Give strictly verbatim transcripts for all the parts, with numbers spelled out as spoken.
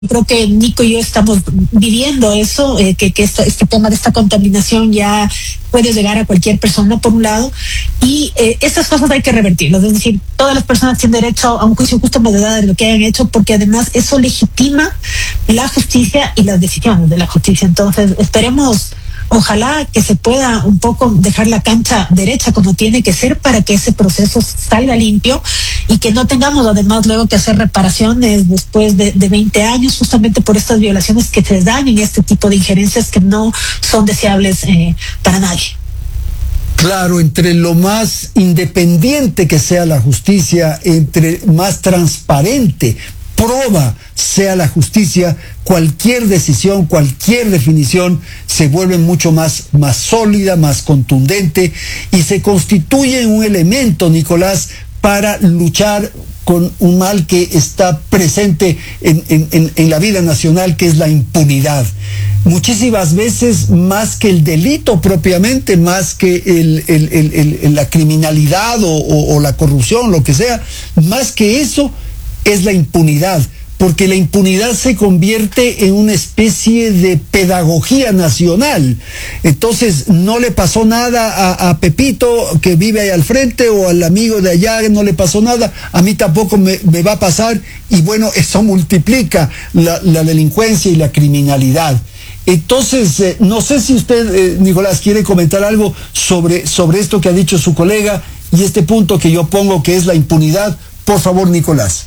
creo que Nico y yo estamos viviendo eso, eh, que, que esto, este tema de esta contaminación ya puede llegar a cualquier persona, por un lado, y eh, estas cosas hay que revertirlas, es decir, todas las personas tienen derecho a un juicio justo en medida de lo que hayan hecho, porque además eso legitima la justicia y las decisiones de la justicia. Entonces, esperemos, ojalá que se pueda un poco dejar la cancha derecha como tiene que ser para que ese proceso salga limpio y que no tengamos además luego que hacer reparaciones después de, de veinte años justamente por estas violaciones que se dan en este tipo de injerencias que no son deseables eh, para nadie. Claro, entre lo más independiente que sea la justicia, entre más transparente, proba sea la justicia, cualquier decisión, cualquier definición se vuelve mucho más, más sólida, más contundente y se constituye un elemento, Nicolás, para luchar con un mal que está presente en, en, en, en la vida nacional, que es la impunidad. Muchísimas veces más que el delito propiamente, más que el, el, el, el, la criminalidad o, o, o la corrupción, lo que sea, más que eso es la impunidad, porque la impunidad se convierte en una especie de pedagogía nacional. Entonces, no le pasó nada a, a Pepito, que vive ahí al frente, o al amigo de allá, no le pasó nada, a mí tampoco me, me va a pasar, y bueno, eso multiplica la, la delincuencia y la criminalidad. Entonces, eh, no sé si usted, eh, Nicolás, quiere comentar algo sobre, sobre esto que ha dicho su colega, y este punto que yo pongo, que es la impunidad. Por favor, Nicolás.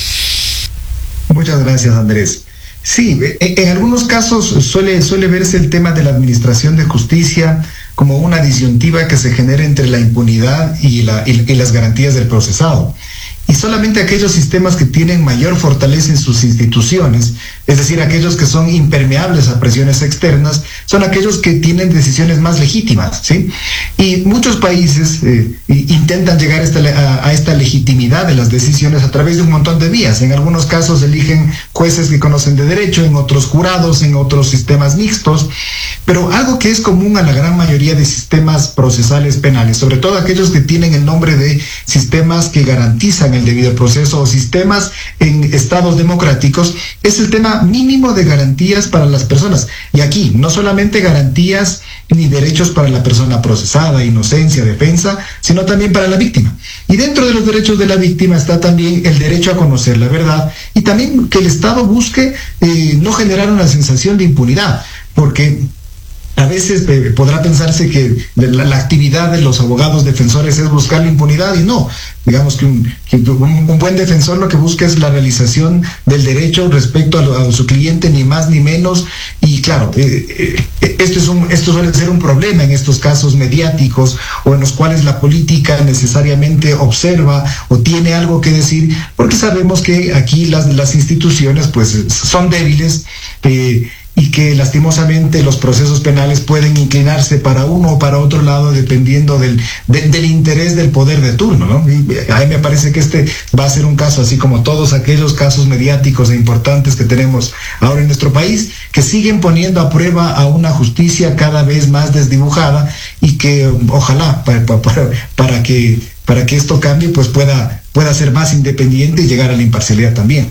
Muchas gracias, Andrés. Sí, en, en algunos casos suele, suele verse el tema de la administración de justicia como una disyuntiva que se genera entre la impunidad y, la, y, y las garantías del procesado. Y solamente aquellos sistemas que tienen mayor fortaleza en sus instituciones, es decir, aquellos que son impermeables a presiones externas, son aquellos que tienen decisiones más legítimas, ¿sí? Y muchos países eh, intentan llegar a esta, a, a esta legitimidad de las decisiones a través de un montón de vías. En algunos casos eligen jueces que conocen de derecho, en otros jurados, en otros sistemas mixtos, pero algo que es común a la gran mayoría de sistemas procesales penales, sobre todo aquellos que tienen el nombre de sistemas que garantizan el debido proceso o sistemas en estados democráticos, es el tema mínimo de garantías para las personas. Y aquí, no solamente garantías ni derechos para la persona procesada, inocencia, defensa, sino también para la víctima. Y dentro de los derechos de la víctima está también el derecho a conocer la verdad y también que el Estado busque eh, no generar una sensación de impunidad, porque a veces eh, podrá pensarse que la, la actividad de los abogados defensores es buscar la impunidad, y no. Digamos que un, que un, un buen defensor lo que busca es la realización del derecho respecto a, lo, a su cliente, ni más ni menos. Y claro, eh, eh, esto, es un, esto suele ser un problema en estos casos mediáticos o en los cuales la política necesariamente observa o tiene algo que decir, porque sabemos que aquí las, las instituciones pues son débiles, eh, y que lastimosamente los procesos penales pueden inclinarse para uno o para otro lado dependiendo del, de, del interés del poder de turno, ¿no? Y a mí me parece que este va a ser un caso así como todos aquellos casos mediáticos e importantes que tenemos ahora en nuestro país, que siguen poniendo a prueba a una justicia cada vez más desdibujada y que ojalá para, para, para que para que esto cambie pues pueda, pueda ser más independiente y llegar a la imparcialidad también.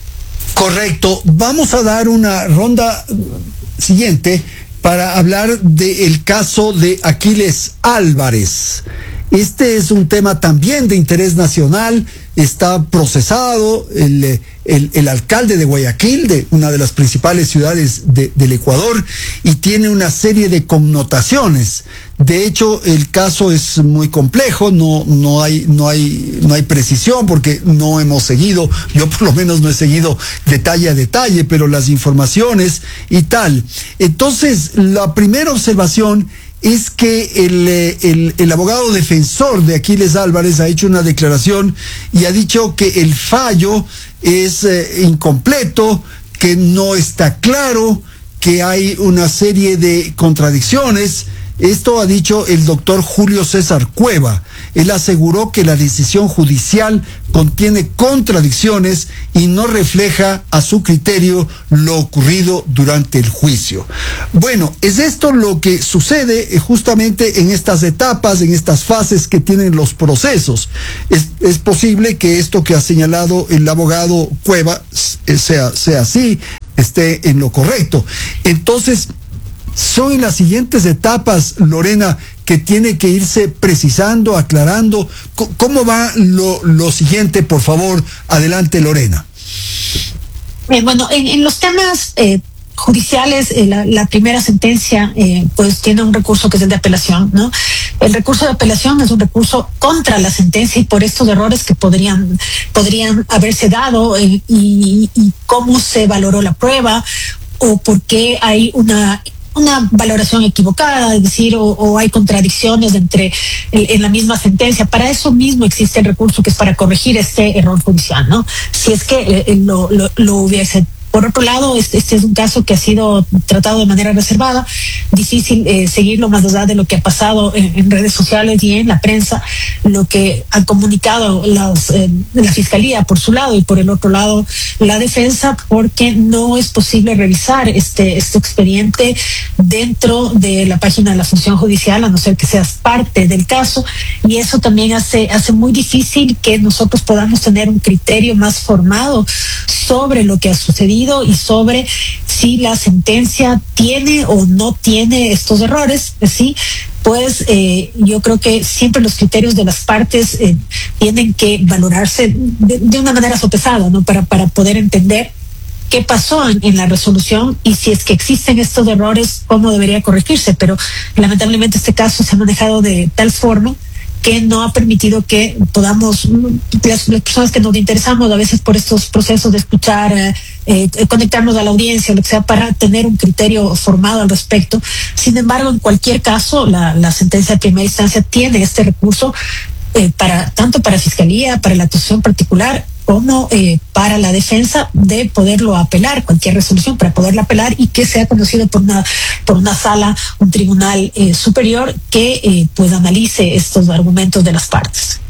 Correcto. Vamos a dar una ronda siguiente para hablar del caso de Aquiles Álvarez. Este es un tema también de interés nacional. Está procesado el, el, el alcalde de Guayaquil, de una de las principales ciudades de, del Ecuador, y tiene una serie de connotaciones. De hecho, el caso es muy complejo, no, no hay, no hay, no hay precisión porque no hemos seguido, yo por lo menos no he seguido detalle a detalle, pero las informaciones y tal. Entonces, la primera observación es que el, el, el abogado defensor de Aquiles Álvarez ha hecho una declaración y ha dicho que el fallo es eh, incompleto, que no está claro, que hay una serie de contradicciones. Esto ha dicho el doctor Julio César Cueva. él aseguró que la decisión judicial contiene contradicciones y no refleja a su criterio lo ocurrido durante el juicio. Bueno, es esto lo que sucede justamente en estas etapas, en estas fases que tienen los procesos. Es, es posible que esto que ha señalado el abogado Cueva sea, sea así, esté en lo correcto. Entonces, son en las siguientes etapas, Lorena, que tiene que irse precisando, aclarando. ¿Cómo va lo, lo siguiente, por favor? Adelante, Lorena. Eh, bueno, en, en los temas eh, judiciales, eh, la, la primera sentencia eh, pues tiene un recurso que es el de apelación, ¿no? El recurso de apelación es un recurso contra la sentencia y por estos errores que podrían podrían haberse dado eh, y, y cómo se valoró la prueba o por qué hay una una valoración equivocada, es decir, o, o hay contradicciones entre en, en la misma sentencia. Para eso mismo existe el recurso que es para corregir este error judicial, ¿no? Si es que eh, lo, lo, lo hubiese. Por otro lado, este, este es un caso que ha sido tratado de manera reservada, difícil eh, seguirlo más allá de lo que ha pasado en, en redes sociales y en la prensa, lo que han comunicado las, eh, la Fiscalía por su lado y por el otro lado la defensa, porque no es posible revisar este, este expediente dentro de la página de la función judicial, a no ser que seas parte del caso, y eso también hace, hace muy difícil que nosotros podamos tener un criterio más formado sobre lo que ha sucedido y sobre si la sentencia tiene o no tiene estos errores, ¿sí? Pues eh, yo creo que siempre los criterios de las partes eh, tienen que valorarse de, de una manera sopesada, ¿no? Para, para poder entender qué pasó en, en la resolución y si es que existen estos errores, cómo debería corregirse. Pero lamentablemente este caso se ha manejado de tal forma que no ha permitido que podamos, las, las personas que nos interesamos a veces por estos procesos de escuchar, eh, eh, conectarnos a la audiencia, lo que sea, para tener un criterio formado al respecto. Sin embargo, en cualquier caso, la, la sentencia de primera instancia tiene este recurso eh, para tanto para Fiscalía, para la acusación particular, como eh, para la defensa de poderlo apelar, cualquier resolución para poderla apelar y que sea conocido por una por una sala, un tribunal eh, superior que eh, pues analice estos argumentos de las partes.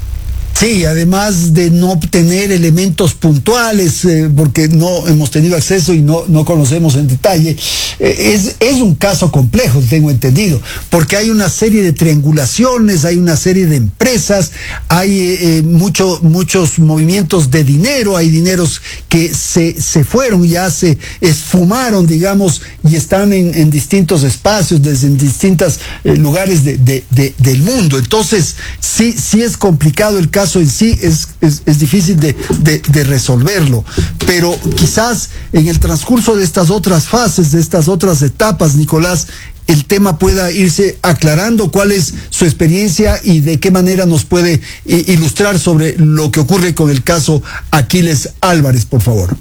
Sí, además de no obtener elementos puntuales, eh, porque no hemos tenido acceso y no, no conocemos en detalle, eh, es, es un caso complejo, tengo entendido, porque hay una serie de triangulaciones, hay una serie de empresas, hay eh, mucho, muchos movimientos de dinero, hay dineros que se, se fueron, ya se esfumaron, digamos, y están en, en distintos espacios, desde en distintos eh, lugares de, de, de, del mundo. Entonces, sí, sí es complicado el caso en sí, es, es, es difícil de, de, de resolverlo, pero quizás en el transcurso de estas otras fases, de estas otras etapas, Nicolás, el tema pueda irse aclarando. ¿Cuál es su experiencia y de qué manera nos puede eh, ilustrar sobre lo que ocurre con el caso Aquiles Álvarez, por favor?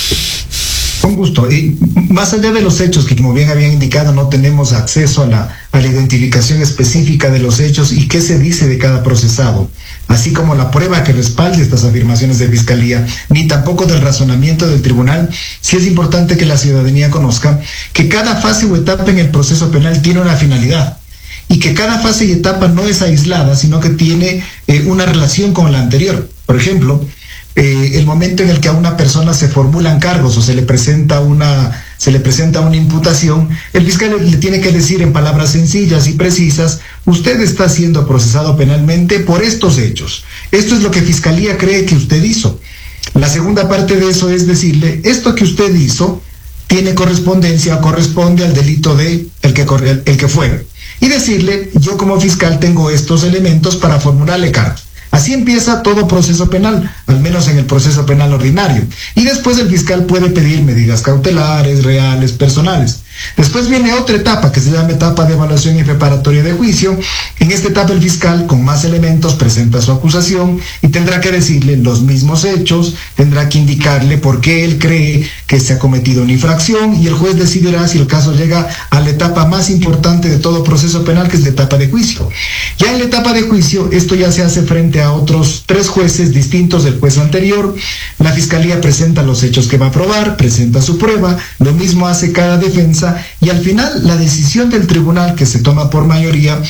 Con gusto. Y más allá de los hechos, que como bien habían indicado, no tenemos acceso a la, a la identificación específica de los hechos y qué se dice de cada procesado, así como la prueba que respalde estas afirmaciones de Fiscalía, ni tampoco del razonamiento del tribunal, sí es importante que la ciudadanía conozca que cada fase o etapa en el proceso penal tiene una finalidad y que cada fase y etapa no es aislada, sino que tiene eh, una relación con la anterior. Por ejemplo, Eh, el momento en el que a una persona se formulan cargos o se le presenta una se le presenta una imputación, el fiscal le tiene que decir en palabras sencillas y precisas: usted está siendo procesado penalmente por estos hechos. Esto es lo que Fiscalía cree que usted hizo. La segunda parte de eso es decirle: esto que usted hizo tiene correspondencia o corresponde al delito de el que el, el que fue. Y decirle: yo como fiscal tengo estos elementos para formularle cargos. Así empieza todo proceso penal, al menos en el proceso penal ordinario. Y después el fiscal puede pedir medidas cautelares, reales, personales. Después viene otra etapa que se llama etapa de evaluación y preparatoria de juicio. En esta etapa el fiscal, con más elementos, presenta su acusación y tendrá que decirle los mismos hechos, tendrá que indicarle por qué él cree que se ha cometido una infracción, y el juez decidirá si el caso llega a la etapa más importante de todo proceso penal, que es la etapa de juicio. Ya en la etapa de juicio, esto ya se hace frente a otros tres jueces distintos del juez anterior. La Fiscalía presenta los hechos que va a probar, presenta su prueba, lo mismo hace cada defensa, y al final la decisión del tribunal, que se toma por mayoría,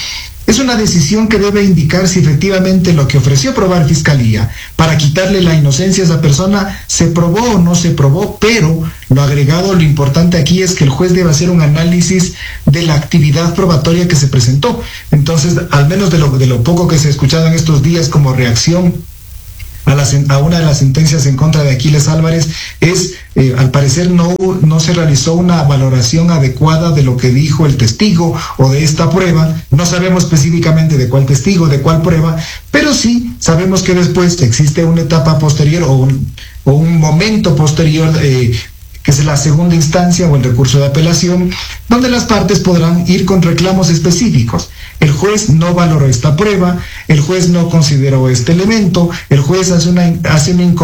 Es una decisión que debe indicar si efectivamente lo que ofreció probar Fiscalía para quitarle la inocencia a esa persona se probó o no se probó, pero lo agregado, lo importante aquí es que el juez debe hacer un análisis de la actividad probatoria que se presentó. Entonces, al menos de lo, de lo poco que se ha escuchado en estos días como reacción A, la, a una de las sentencias en contra de Aquiles Álvarez, es, eh, al parecer no, no se realizó una valoración adecuada de lo que dijo el testigo o de esta prueba. No sabemos específicamente de cuál testigo, de cuál prueba, pero sí sabemos que después existe una etapa posterior o un, o un momento posterior, eh, que es la segunda instancia o el recurso de apelación, donde las partes podrán ir con reclamos específicos. El juez no valoró esta prueba, el juez no consideró este elemento, el juez hace una, hace una